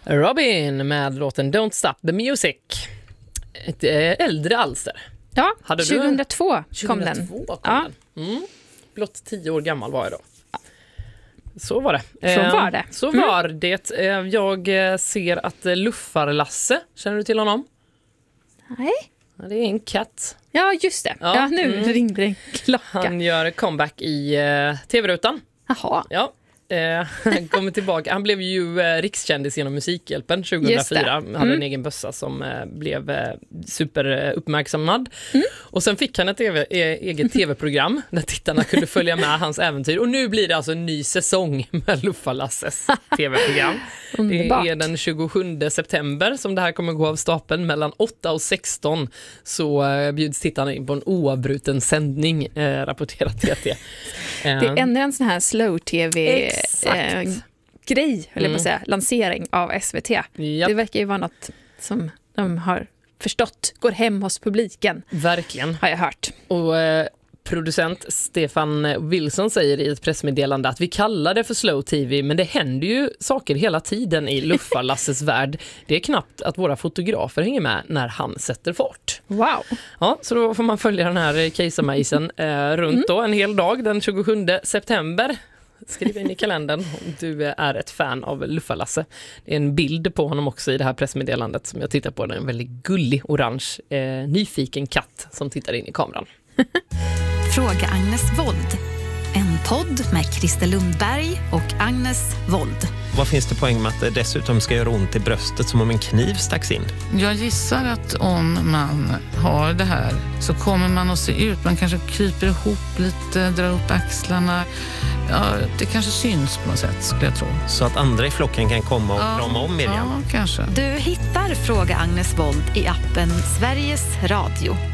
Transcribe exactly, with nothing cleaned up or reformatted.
Robin med låten Don't Stop the Music. Ett äldre alster. Ja, Hade tjugohundratvå du? kom den. tjugohundratvå kom Ja. den. Mm. Blott tio år gammal var jag då. Så var det. Så var det. Så var det. Jag ser att Luffar-Lasse, känner du till honom? Nej. Det är en katt. Ja, just det. Ja, Ja, nu mm. ringde en klocka. Han gör comeback i uh, tv-rutan. Jaha. Ja. Eh, han kommer tillbaka. Han blev ju eh, rikskändis genom Musikhjälpen tjugohundrafyra. Han hade Mm. en egen bössa som eh, blev eh, superuppmärksammad. Mm. Och sen fick han ett e- e- eget tv-program där tittarna kunde följa med hans äventyr. Och nu blir det alltså en ny säsong med Luffar-Lasses tv-program. Det Underbart. är den tjugosjunde september som det här kommer gå av stapeln. Mellan åtta och sexton så eh, bjuds tittarna in på en oavbruten sändning, eh, rapporterat T T. Det är ännu en sån här slow-tv eh, grej, eller Mm. på att säga, lansering av S V T. Japp. Det verkar ju vara något som de har förstått går hem hos publiken, Verkligen. har jag hört. Och eh, producent Stefan Wilson säger i ett pressmeddelande att vi kallar det för slow tv, men det händer ju saker hela tiden i Luffar-Lasses värld. Det är knappt att våra fotografer hänger med när han sätter fart. Wow. Ja, så då får man följa den här Kejsarmejsen eh, runt då en hel dag den tjugosjunde september. Skriv in i kalendern om du är ett fan av Luffar-Lasse. Det är en bild på honom också i det här pressmeddelandet som jag tittar på. Det är en väldigt gullig, orange, eh, nyfiken katt som tittar in i kameran. Fråga Agnes Wold. En podd med Christer Lundberg och Agnes Wold. Vad finns det poäng med att det dessutom ska göra ont i bröstet som om en kniv stacks in? Jag gissar att om man har det här så kommer man att se ut. Man kanske kryper ihop lite, drar upp axlarna. Ja, det kanske syns på något sätt, skulle jag tro. Så att andra i flocken kan komma och Ja, krama om Miriam. Ja, kanske. Du hittar Fråga Agnes Wold i appen Sveriges Radio.